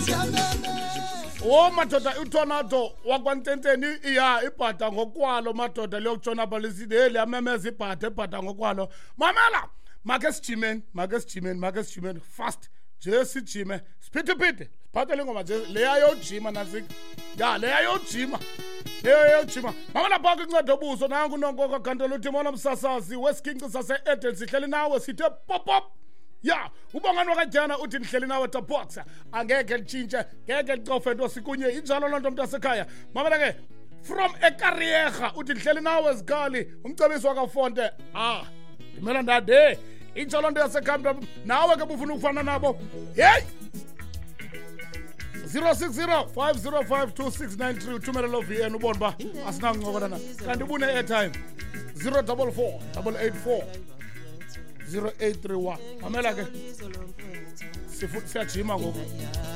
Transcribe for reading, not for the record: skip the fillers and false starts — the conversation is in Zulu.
madoda uTornado wakwantenteni ibhada ngokwalo madoda leyokutshona balisideli amemeza ibhada ngokwalo. Mamela make sijimeni fast nje sijime siphithiphithi siphathele ngoma nje leya yojima nasik leya yojima mamela phaka incede obuso nangu nongoka gandelo uthimona msasazi wesikhinci sase-Eden sihleli nawe sithe pop ubongani wakadyana uthi nihleli nawe taboxa angeke litshintshe ngeke licofe nto sikunye injalo loo nto mntasekhaya. Mamela ke from ekariyerha uthi nihleli nawe zikali umcebisi wakafonte ndimela ndade injalo nto yasekhaya nawe ke bufuna ukufana nabo. Hey 060-505-2693 uthumele lo VN ubone ba asinanguncokolana kanti ubune airtime 044-884 0831. Mamela ke siyajima ngoku.